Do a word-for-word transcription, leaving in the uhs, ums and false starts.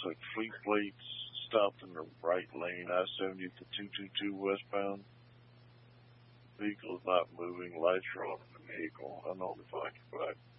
like fleet plates stopped in the right lane, I seventy to two two two westbound. Vehicle is not moving, lights are off the vehicle, unoccupied.